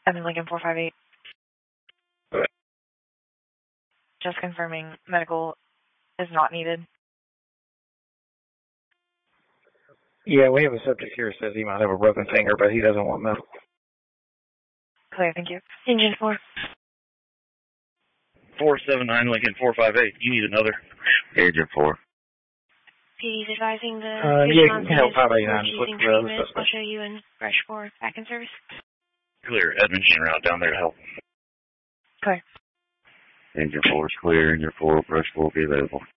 Evan Lincoln 458. Just confirming medical is not needed. Yeah, we have a subject here that says he might have a broken finger, but he doesn't want medical. Clear, thank you. Engine 4. 479 Lincoln 458. You need another. Agent 4. PD's advising the Yeah, you can help 589. Just look for the other I'll suspect. show you in Fresh 4 back in service. Clear. Edmond's en route down there to help. Clear. Agent 4 is clear. Agent 4, Fresh 4 will be available.